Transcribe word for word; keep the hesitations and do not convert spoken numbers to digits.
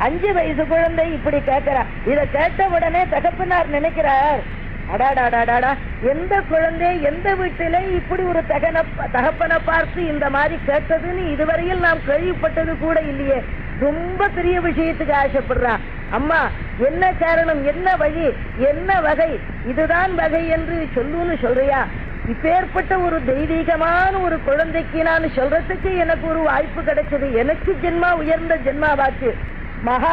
அஞ்சு வயசு குழந்தை இப்படி கேட்கிறா. இதை கேட்ட உடனே தகப்பனார் நினைக்கிறார், அடாடாடாடாடா, எந்த குழந்தை எந்த வீட்டிலே இப்படி ஒரு தகன தகப்பனை பார்த்து இந்த மாதிரி கேட்டதுன்னு இதுவரையில் நாம் கேள்விப்பட்டது கூட இல்லையே. ரொம்ப பெரிய விஷயத்துக்கு ஆசைப்படுறா. அம்மா, என்ன காரணம், என்ன வழி, என்ன வகை, இதுதான் வகை என்று சொல்லுன்னு சொல்றியா? இப்பேற்பட்ட ஒரு தெய்வீகமான ஒரு குழந்தைக்கு நான் சொல்றதுக்கு எனக்கு ஒரு வாய்ப்பு கிடைச்சது. எனக்கு ஜென்மா உயர்ந்த ஜென்மாவாச்சு. மகா